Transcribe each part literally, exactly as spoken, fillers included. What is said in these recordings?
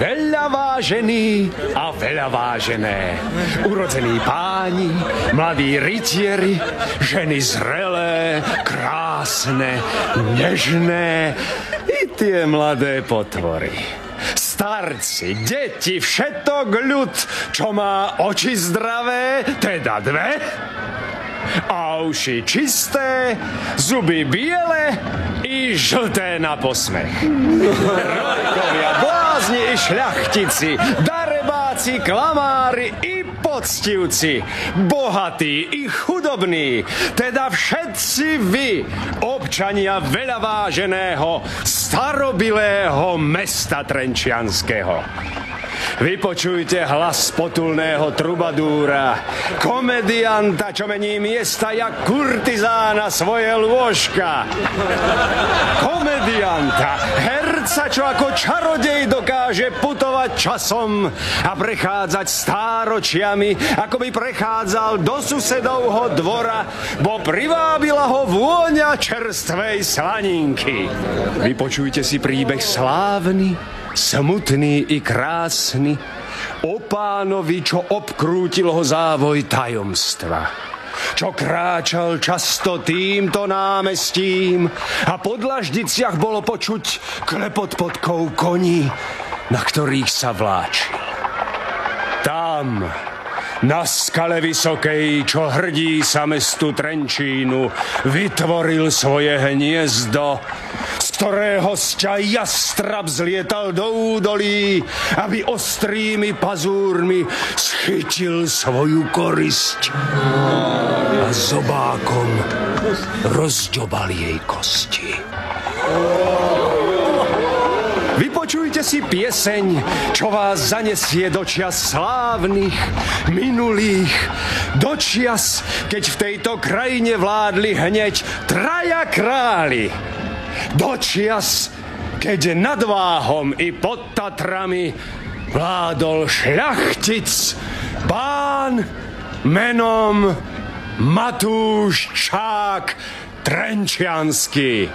veľa vážení a veľa vážené. Urodzení páni, mladí rytieri, ženy zrelé, krásne, nežné i tie mladé potvory. Starci, deti, všetok ľud, čo má oči zdravé, teda dve, a uši čisté, zuby biele i žlté na posmech. Rojkovia, blázni i šľachtici, darebáci, klamári i poctivci, bohatí i chudobní, teda všetci vy, občania veľa váženého, starobilého mesta Trenčianskeho. Vypočujte hlas potulného trubadúra, komedianta, čo mení miesta jak kurtizána svoje lôžka. Komedianta, herca, čo ako čarodej dokáže putovať časom a prechádzať stáročiami, ako by prechádzal do susedovho dvora, bo privábila ho vôňa čerstvej slaninky. Vypočujte si príbeh slávny, smutný i krásny, o pánovi, čo obkrútil ho závoj tajomstva, čo kráčal často týmto námestím a po dlaždiciach bolo počuť klepot podkov koní, na ktorých sa vláčil. Tam, na skale vysokej, čo hrdí sa mestu Trenčínu, vytvoril svoje hniezdo, z ktorého sťa jastrab zlietal do údolí, aby ostrými pazúrmi schytil svoju korisť a zobákom rozďobal jej kosti. Vypočujte si pieseň, čo vás zanesie do čias slávnych, minulých, do čias, keď v tejto krajine vládli hneď traja králi, do čias, keď nad Váhom i pod Tatrami vládol šľachtic, pán menom Matúš Čák Trenčiansky.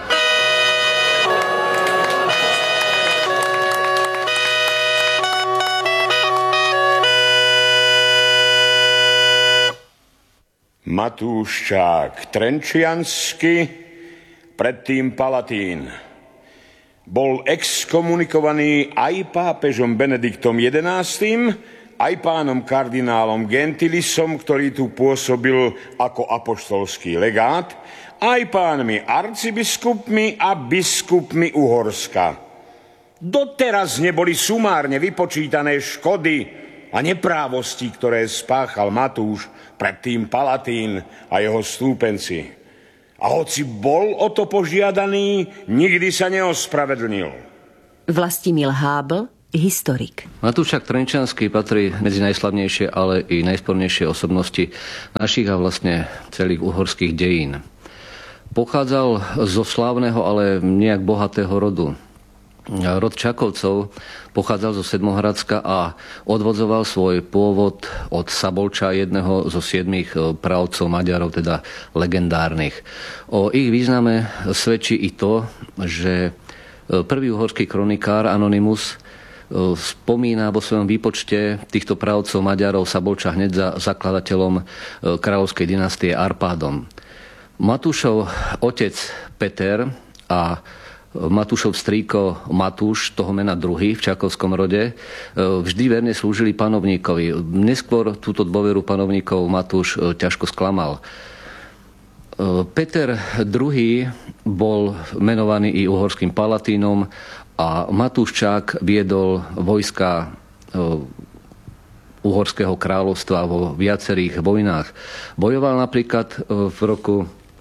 Matúš Čák Trenčiansky, predtým Palatín. Bol exkomunikovaný aj pápežom Benediktom jedenástym, aj pánom kardinálom Gentilisom, ktorý tu pôsobil ako apoštolský legát, aj pánmi arcibiskupmi a biskupmi Uhorska. Doteraz neboli sumárne vypočítané škody a neprávosti, ktoré spáchal Matúš, predtým Palatín a jeho stúpenci. A hoci bol o to požiadaný, nikdy sa neospravedlnil. Vlastimil Hábl, historik. Matúš Čák Trenčiansky patrí medzi najslavnejšie, ale i najspornejšie osobnosti našich a vlastne celých uhorských dejín. Pochádzal zo slávneho, ale nejak bohatého rodu. Rod Čakovcov pochádzal zo Sedmohradska a odvodzoval svoj pôvod od Sabolča, jedného zo siedmých právcov Maďarov, teda legendárnych. O ich význame svedčí i to, že prvý uhorský kronikár Anonymus spomína vo svojom výpočte týchto právcov Maďarov Sabolča hneď za zakladateľom kráľovskej dynastie Arpádom. Matúšov otec Peter a Matúšov strýko Matúš, toho mena druhý v Čakovskom rode, vždy verne slúžili panovníkovi. Neskôr túto dôveru panovníkov Matúš ťažko sklamal. Peter druhý bol menovaný i uhorským palatínom a Matúš Čák viedol vojska Uhorského kráľovstva vo viacerých vojnách. Bojoval napríklad v roku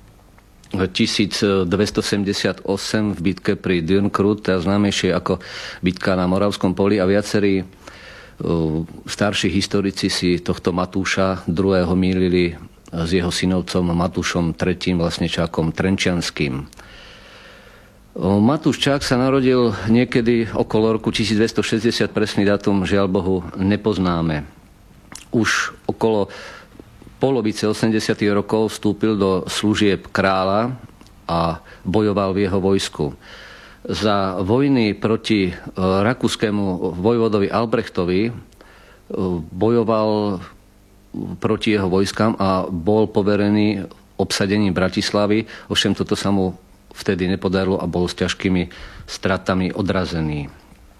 tisícdvestosedemdesiatosem v bitke pri Dürnkrut, teda známejšie ako bitka na Moravskom poli, a viacerí starší historici si tohto Matúša druhého mýlili s jeho synovcom Matúšom tretím, vlastne Čákom Trenčianským. Matúš Čák sa narodil niekedy okolo roku tisícdvestošesťdesiat, presný dátum žiaľ Bohu nepoznáme. Už okolo polovice osemdesiatych rokov vstúpil do služieb kráľa a bojoval v jeho vojsku. Za vojny proti rakúskému vojvodovi Albrechtovi bojoval proti jeho vojskám a bol poverený obsadením Bratislavy. Ovšem toto sa mu vtedy nepodarilo a bol s ťažkými stratami odrazený.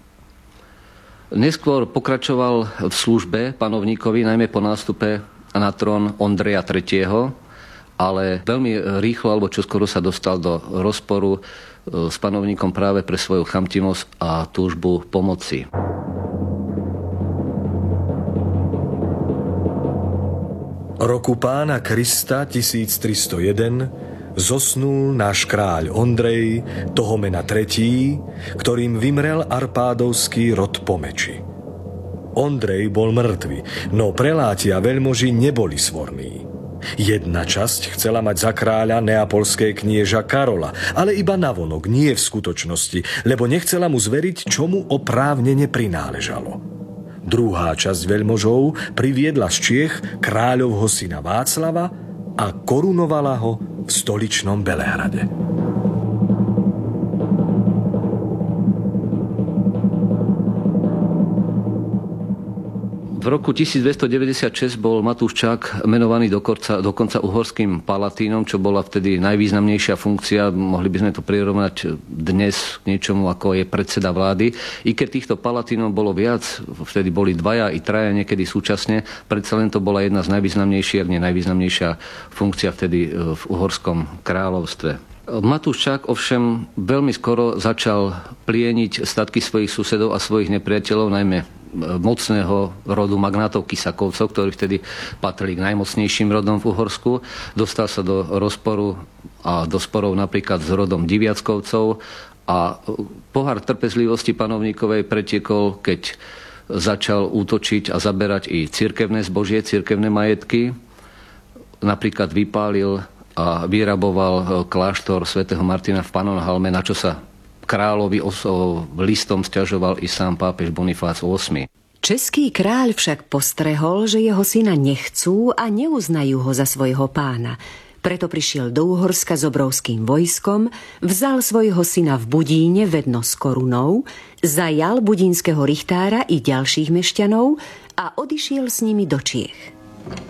Neskôr pokračoval v službe panovníkovi, najmä po nástupe na trón Ondreja tretieho, ale veľmi rýchlo alebo čoskoro sa dostal do rozporu s panovníkom práve pre svoju chamtivosť a túžbu pomoci. Roku Pána Krista tisíctristojeden zosnul náš kráľ Ondrej, toho mena tretí, ktorým vymrel arpádovský rod Pomeči. Ondrej bol mŕtvy, no preláti a veľmoži neboli svorní. Jedna časť chcela mať za kráľa neapolské knieža Karola, ale iba navonok, nie v skutočnosti, lebo nechcela mu zveriť, čo mu oprávnene prináležalo. Druhá časť veľmožov priviedla z Čiech kráľovho syna Václava a korunovala ho v stoličnom Belehrade. V roku tisícdvestodeväťdesiatšesť bol Matúš Čák menovaný dokonca, dokonca uhorským palatínom, čo bola vtedy najvýznamnejšia funkcia. Mohli by sme to prirovnať dnes k niečomu, ako je predseda vlády. I keď týchto palatínov bolo viac, vtedy boli dvaja i traja niekedy súčasne, predsa len to bola jedna z najvýznamnejších, ak nie najvýznamnejšia funkcia vtedy v uhorskom kráľovstve. Matúš Čák ovšem veľmi skoro začal plieniť statky svojich susedov a svojich nepriateľov, najmä mocného rodu magnátov Kisakovcov, ktorí vtedy patrili k najmocnejším rodom v Uhorsku. Dostal sa do rozporu a do sporov napríklad s rodom Diviackovcov a pohár trpezlivosti panovníkovej pretiekol, keď začal útočiť a zaberať i cirkevné zbožie, cirkevné majetky. Napríklad vypálil a vyraboval kláštor svätého Martina v Pannonhalme, na čo sa kráľovi listom sťažoval i sám pápež Bonifác ôsmy. Český kráľ však postrehol, že jeho syna nechcú a neuznajú ho za svojho pána. Preto prišiel do Uhorska s obrovským vojskom, vzal svojho syna v Budíne vedno s korunou, zajal budínskeho richtára i ďalších mešťanov a odišiel s nimi do Čiech.